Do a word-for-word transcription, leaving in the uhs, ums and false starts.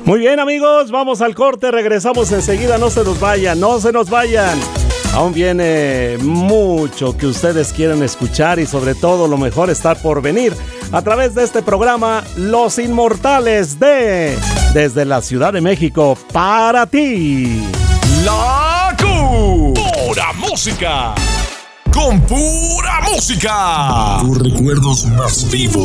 Muy bien, amigos, vamos al corte, regresamos enseguida, no se nos vayan, no se nos vayan. Aún viene mucho que ustedes quieren escuchar y sobre todo lo mejor está por venir a través de este programa Los Inmortales de Desde la Ciudad de México para ti. La Q. Pura música. Con pura música. Tus recuerdos más vivos.